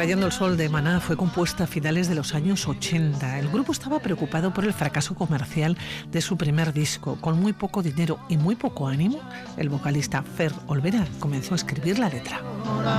Rayando el Sol de Maná fue compuesta a finales de los años 80. El grupo estaba preocupado por el fracaso comercial de su primer disco. Con muy poco dinero y muy poco ánimo, el vocalista Fer Olvera comenzó a escribir la letra.